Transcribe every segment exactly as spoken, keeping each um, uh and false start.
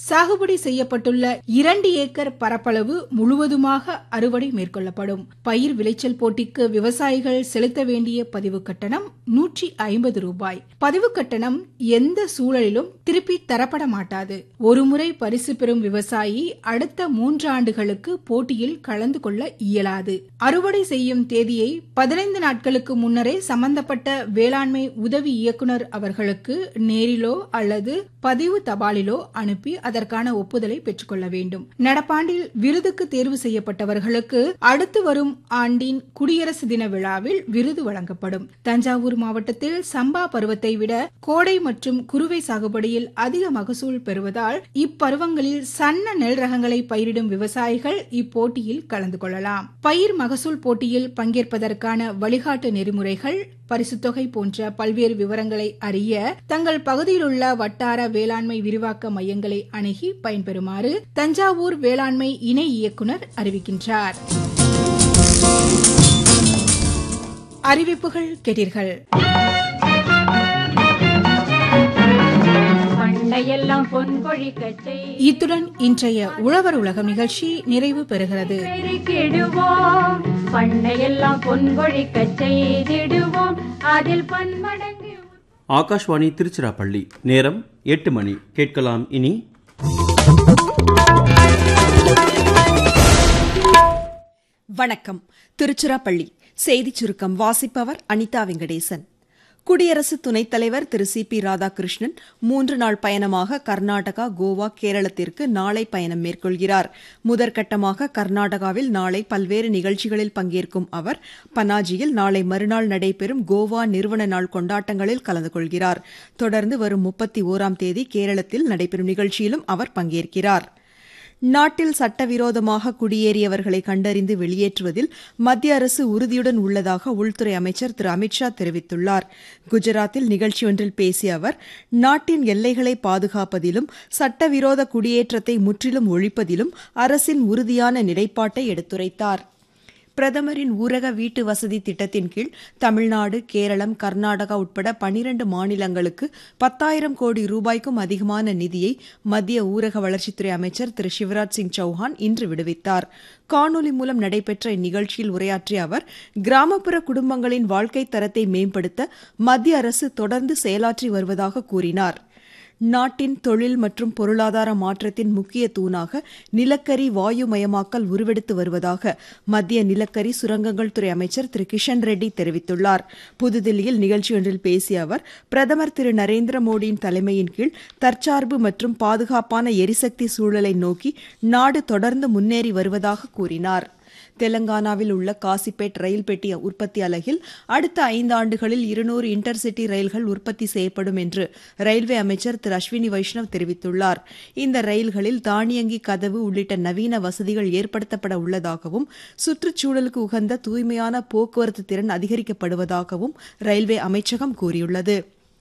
சாகுபடி செய்யப்பட்டுள்ள இரண்டு ஏக்கர் பரப்பளவு முழுவதுமாக அறுவடை மேற்கொள்ளப்படும். பயிர் விளைச்சல் போட்டிக்கு விவசாயிகள் செலுத்த வேண்டிய பதிவு கட்டணம் நூற்றி ஐம்பது ரூபாய். பதிவு கட்டணம் எந்த சூழலிலும் திருப்பி தரப்பட மாட்டாது. ஒருமுறை பரிசு பெறும் விவசாயி அடுத்த மூன்று ஆண்டுகளுக்கு போட்டியில் கலந்து கொள்ள இயலாது. அறுவடை செய்யும் தேதியை பதினைந்து நாட்களுக்கு முன்னரே சம்பந்தப்பட்ட வேளாண்மை உதவி இயக்குநர் அவர்களுக்கு நேரிலோ அல்லது பதிவு தபாலிலோ அனுப்பி அதற்கான ஒப்புதலை பெற்றுக்கொள்ள வேண்டும். நடப்பாண்டில் விருதுக்கு தேர்வு செய்யப்பட்டவர்களுக்கு அடுத்து வரும் ஆண்டின் குடியரசு தின விழாவில் விருது வழங்கப்படும். தஞ்சாவூர் மாவட்டத்தில் சம்பா பருவத்தை விட கோடை மற்றும் குறுவை சாகுபடியில் அதிக மகசூல் பெறுவதால் இப்பருவங்களில் சன்ன நெல் ரகங்களை பயிரிடும் விவசாயிகள் இப்போட்டியில் கலந்து கொள்ளலாம். பயிர் மகசூல் போட்டியில் பங்கேற்பதற்கான வழிகாட்டு நெறிமுறைகள், பரிசுத்தொகை போன்ற பல்வேறு விவரங்களை அறிய தங்கள் பகுதியில் உள்ள வட்டார வேளாண்மை விரிவாக்க மையங்களை அணுகி பயன்பெறுமாறு தஞ்சாவூர் வேளாண்மை இணை இயக்குநர் அறிவிக்கின்றார். அறிவிப்புகள் கேட்டீர்கள். இத்துடன் இன்றைய உழவர் உலகம் நிகழ்ச்சி நிறைவு பெறுகிறது. ஆகாஷ்வாணி திருச்சிராப்பள்ளி. நேரம் எட்டு மணி. கேட்கலாம் இனி வணக்கம். திருச்சிராப்பள்ளி செய்திச் சுருக்கம் வாசிப்பவர் அனிதா வெங்கடேசன். குடியரசு துணைத் தலைவர் திரு சி பி ராதாகிருஷ்ணன் மூன்று நாள் பயணமாக கர்நாடகா, கோவா, கேரளத்திற்கு நாளை பயணம் மேற்கொள்கிறார். முதற்கட்டமாக கர்நாடகாவில் நாளை பல்வேறு நிகழ்ச்சிகளில் பங்கேற்கும் அவர் பனாஜியில் நாளை மறுநாள் நடைபெறும் கோவா நிறுவன நாள் கொண்டாட்டங்களில் கலந்து கொள்கிறார். தொடர்ந்து வரும் முப்பத்தி ஓராம் தேதி கேரளத்தில் நடைபெறும் நிகழ்ச்சியிலும் அவர் பங்கேற்கிறார். நாட்டில் சட்டவிரோதமாக குடியேறியவர்களை கண்டறிந்து வெளியேற்றுவதில் மத்திய அரசு உறுதியுடன் உள்ளதாக உள்துறை அமைச்சர் திரு அமித்ஷா தெரிவித்துள்ளார். குஜராத்தில் நிகழ்ச்சி ஒன்றில் பேசிய அவர், நாட்டின் எல்லைகளை பாதுகாப்பதிலும் சட்டவிரோத குடியேற்றத்தை முற்றிலும் ஒழிப்பதிலும் அரசின் உறுதியான நிலைப்பாட்டை எடுத்துரைத்தார். பிரதமரின் ஊரக வீட்டு வசதி திட்டத்தின் கீழ் தமிழ்நாடு, கேரளம், கர்நாடகா உட்பட பனிரண்டு மாநிலங்களுக்கு பத்தாயிரம் கோடி ரூபாய்க்கும் அதிகமான நிதியை மத்திய ஊரக வளர்ச்சித்துறை அமைச்சர் திரு சிவராஜ் சிங் சௌஹான் இன்று விடுவித்தார். காணொலி மூலம் நடைபெற்ற இந்நிகழ்ச்சியில் உரையாற்றிய அவர், கிராமப்புற குடும்பங்களின் வாழ்க்கை தரத்தை மேம்படுத்த மத்திய அரசு தொடர்ந்து செயலாற்றி வருவதாக கூறினார். நாட்டின் தொழில் மற்றும் பொருளாதார மாற்றத்தின் முக்கிய தூணாக நிலக்கரி வாயுமயமாக்கல் உருவெடுத்து வருவதாக மத்திய நிலக்கரி சுரங்கங்கள் துறை அமைச்சர் திரு கிஷன் ரெட்டி தெரிவித்துள்ளார். புதுதில்லியில் நிகழ்ச்சி ஒன்றில் பேசிய அவர், பிரதமர் திரு நரேந்திர மோடியின் தலைமையின் கீழ் தற்சார்பு மற்றும் பாதுகாப்பான எரிசக்தி சூழலை நோக்கி நாடு தொடர்ந்து முன்னேறி வருவதாக கூறினார். தெலங்கானாவில் உள்ள காசிப்பேட் ரயில் பெட்டி உற்பத்தி அலகில் அடுத்த ஐந்து ஆண்டுகளில் இருநூறு இன்டர்சிட்டி ரயில்கள் உற்பத்தி செய்யப்படும் என்று ரயில்வே அமைச்சர் திரு அஸ்வினி வைஷ்ணவ் தெரிவித்துள்ளார். இந்த ரயில்களில் தானியங்கி கதவு உள்ளிட்ட நவீன வசதிகள் ஏற்படுத்தப்பட உள்ளதாகவும் சுற்றுச்சூழலுக்கு உகந்த தூய்மையான போக்குவரத்து திறன் அதிகரிக்கப்படுவதாகவும் ரயில்வே அமைச்சகம் கூறியுள்ளது.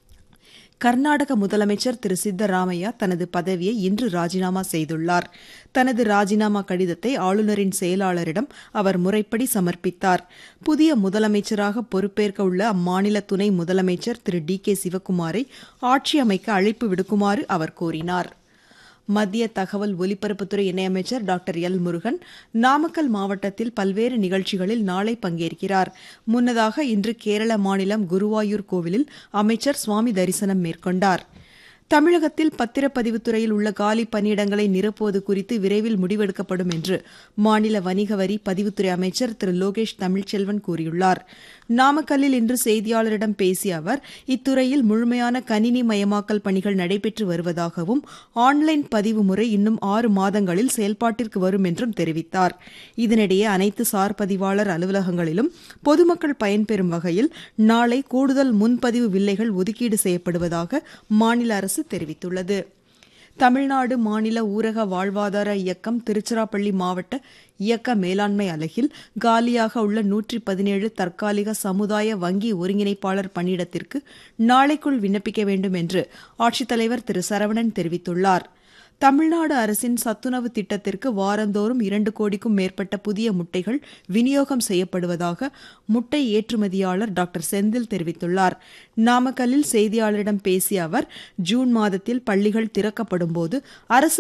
கர்நாடக முதலமைச்சர் திரு சித்தராமையா தனது பதவியை இன்று ராஜினாமா செய்துள்ளார். தனது ராஜினாமா கடிதத்தை ஆளுநரின் செயலாளரிடம் அவர் முறைப்படி சமர்ப்பித்தார். புதிய முதலமைச்சராக பொறுப்பேற்க உள்ள அம்மாநில துணை முதலமைச்சர் திரு டி கே சிவக்குமாரை ஆட்சி அமைக்க அழைப்பு விடுக்குமாறு அவர் கோரினார். மத்திய தகவல் ஒலிபரப்புத்துறை இணையமைச்சர் டாக்டர் எல் முருகன் நாமக்கல் மாவட்டத்தில் பல்வேறு நிகழ்ச்சிகளில் நாளை பங்கேற்கிறார். முன்னதாக இன்று கேரள மாநிலம் குருவாயூர் கோவிலில் அமைச்சர் சுவாமி தரிசனம் மேற்கொண்டார். தமிழகத்தில் பத்திரப்பதிவுத்துறையில் உள்ள காலி பணியிடங்களை நிரப்புவது குறித்து விரைவில் முடிவெடுக்கப்படும் என்று மாநில வணிக வரி பதிவுத்துறை அமைச்சர் திரு லோகேஷ் தமிழ்ச்செல்வன் கூறியுள்ளார். நாமக்கல்லில் இன்று செய்தியாளரிடம் பேசிய அவர், இத்துறையில் முழுமையான கணினி மயமாக்கல் பணிகள் நடைபெற்று வருவதாகவும் ஆன்லைன் பதிவு முறை இன்னும் ஆறு மாதங்களில் செயல்பாட்டிற்கு வரும் என்றும் தெரிவித்தார். இதனிடையே அனைத்து சார் பதிவாளர் அலுவலகங்களிலும் பொதுமக்கள் பயன்பெறும் வகையில் நாளை கூடுதல் முன்பதிவு வில்லைகள் ஒதுக்கீடு செய்யப்படுவதாக மாநில அரசு தெரிவித்துள்ளது. தமிழ்நாடு மாநில ஊரக வாழ்வாதார இயக்கம் திருச்சிராப்பள்ளி மாவட்ட இயக்க மேலாண்மை அலகில் காலியாக உள்ள நூற்றி பதினேழு தற்காலிக சமுதாய வங்கி ஒருங்கிணைப்பாளர் பணியிடத்திற்கு நாளைக்குள் விண்ணப்பிக்க வேண்டும் என்று ஆட்சித்தலைவர் திரு சரவணன் தெரிவித்துள்ளார். தமிழ்நாடு அரசின் சத்துணவு திட்டத்திற்கு வாரந்தோறும் இரண்டு கோடிக்கும் மேற்பட்ட புதிய முட்டைகள் விநியோகம் செய்யப்படுவதாக முட்டை ஏற்றுமதியாளர் டாக்டர் செந்தில் தெரிவித்துள்ளார். நாமக்கல்லில் செய்தியாளரிடம் பேசிய அவர், ஜூன் மாதத்தில் பள்ளிகள் திறக்கப்படும் போது அரசு